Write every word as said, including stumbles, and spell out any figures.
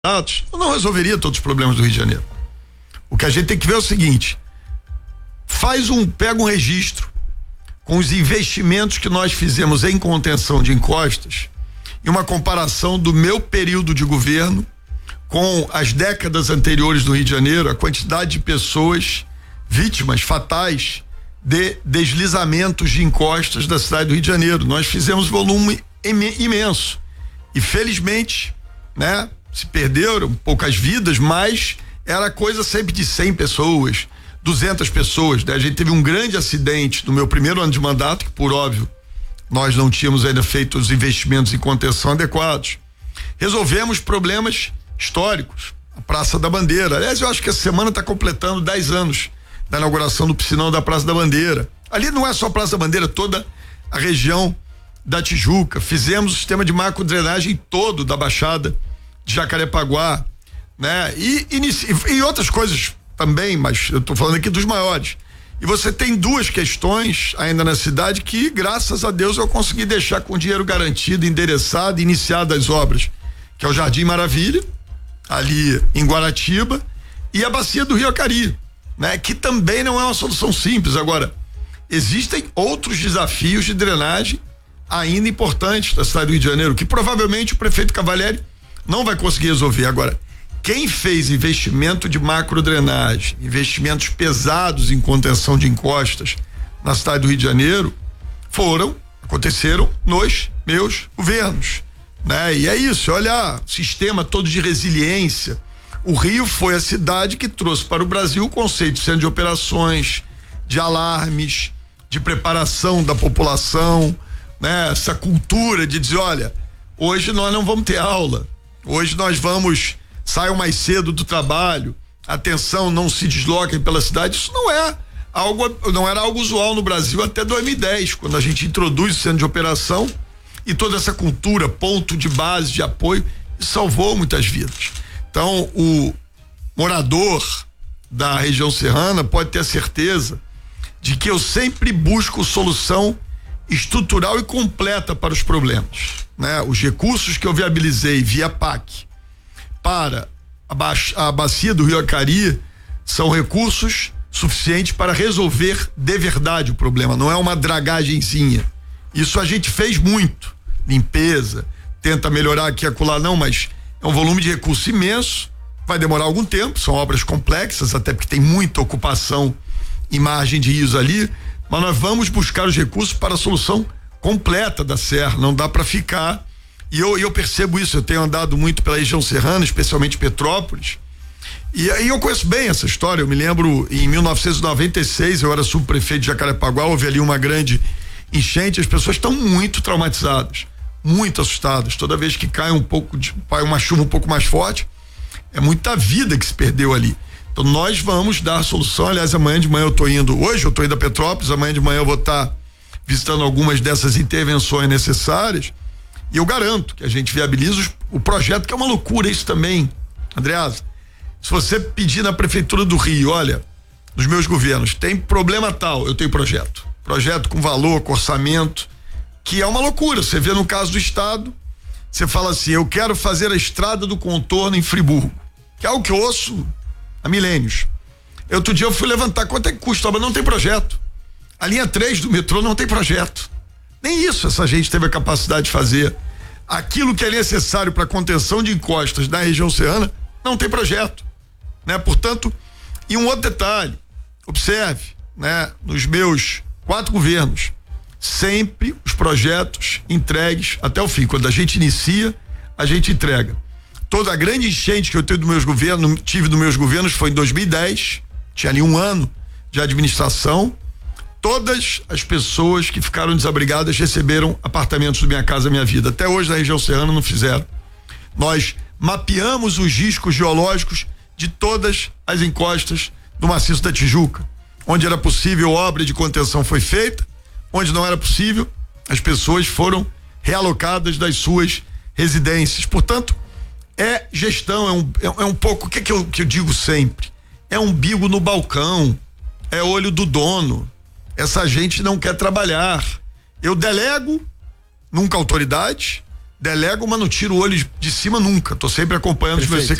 eu não resolveria todos os problemas do Rio de Janeiro. O que a gente tem que ver é o seguinte: faz um, pega um registro com os investimentos que nós fizemos em contenção de encostas e uma comparação do meu período de governo com as décadas anteriores do Rio de Janeiro, a quantidade de pessoas vítimas fatais de deslizamentos de encostas da cidade do Rio de Janeiro. Nós fizemos volume imenso e felizmente, né, se perderam poucas vidas, mas era coisa sempre de cem pessoas, duzentas pessoas, né? A gente teve um grande acidente no meu primeiro ano de mandato, que por óbvio nós não tínhamos ainda feito os investimentos em contenção adequados. Resolvemos problemas históricos, a Praça da Bandeira. Aliás, eu acho que essa semana está completando dez anos da inauguração do piscinão da Praça da Bandeira. Ali não é só a Praça da Bandeira, toda a região da Tijuca. Fizemos o sistema de macro drenagem todo da Baixada de Jacarepaguá, né? E, e, e outras coisas também, mas eu tô falando aqui dos maiores. E você tem duas questões ainda na cidade que, graças a Deus, eu consegui deixar com dinheiro garantido, endereçado, iniciado as obras, que é o Jardim Maravilha, ali em Guaratiba, e a bacia do Rio Acari, né? Que também não é uma solução simples. Agora, existem outros desafios de drenagem ainda importantes da cidade do Rio de Janeiro, que provavelmente o prefeito Cavalieri não vai conseguir resolver. Agora, quem fez investimento de macro drenagem, investimentos pesados em contenção de encostas na cidade do Rio de Janeiro, foram, aconteceram nos meus governos, né? E é isso, olha, sistema todo de resiliência. O Rio foi a cidade que trouxe para o Brasil o conceito de centro de operações, de alarmes, de preparação da população, né? Essa cultura de dizer, olha, hoje nós não vamos ter aula, hoje nós vamos, saiam mais cedo do trabalho, atenção, não se desloquem pela cidade. Isso não é algo, não era algo usual no Brasil até dois mil e dez, quando a gente introduz o centro de operação e toda essa cultura, ponto de base, de apoio, salvou muitas vidas. Então, o morador da região serrana pode ter a certeza de que eu sempre busco solução estrutural e completa para os problemas, né? Os recursos que eu viabilizei via P A C para a, ba a bacia do Rio Acari são recursos suficientes para resolver de verdade o problema, não é uma dragagemzinha. Isso a gente fez muito, limpeza, tenta melhorar aqui e acolá, não, mas é um volume de recurso imenso, vai demorar algum tempo, são obras complexas, até porque tem muita ocupação em margem de rios ali, mas nós vamos buscar os recursos para a solução completa da serra, não dá para ficar. E eu, eu percebo isso, eu tenho andado muito pela região serrana, especialmente Petrópolis, e aí eu conheço bem essa história. Eu me lembro, em mil novecentos e noventa e seis, eu era subprefeito de Jacarepaguá, houve ali uma grande enchente, as pessoas estão muito traumatizadas, muito assustadas. Toda vez que cai um pouco de, cai uma chuva um pouco mais forte, é muita vida que se perdeu ali. Então nós vamos dar solução. Aliás, amanhã de manhã eu tô indo, hoje eu tô indo a Petrópolis, amanhã de manhã eu vou estar tá visitando algumas dessas intervenções necessárias, e eu garanto que a gente viabiliza os, o projeto, que é uma loucura isso também, Andreasa. Se você pedir na prefeitura do Rio, olha, nos meus governos, tem problema tal, eu tenho projeto. Projeto com valor, com orçamento, que é uma loucura. Você vê no caso do estado, você fala assim, eu quero fazer a estrada do contorno em Friburgo, que é algo que eu ouço há milênios. Outro dia eu fui levantar quanto é que custa, mas não tem projeto. A linha três do metrô não tem projeto. Nem isso essa gente teve a capacidade de fazer. Aquilo que é necessário para contenção de encostas na região serrana não tem projeto, né? Portanto, e um outro detalhe, observe, né? Nos meus quatro governos, sempre os projetos entregues até o fim. Quando a gente inicia, a gente entrega. Toda a grande enchente que eu tenho dos meus governos, tive dos meus governos foi em dois mil e dez, tinha ali um ano de administração. Todas as pessoas que ficaram desabrigadas receberam apartamentos do Minha Casa Minha Vida. Até hoje na região serrana não fizeram. Nós mapeamos os riscos geológicos de todas as encostas do maciço da Tijuca. Onde era possível, obra de contenção foi feita. Onde não era possível, as pessoas foram realocadas das suas residências. Portanto, é gestão, é um, é, é um pouco, o que, que, eu, que eu digo sempre? É umbigo no balcão, é olho do dono. Essa gente não quer trabalhar. Eu delego, nunca autoridade, delego, mas não tiro o olho de, de cima nunca. Tô sempre acompanhando os meus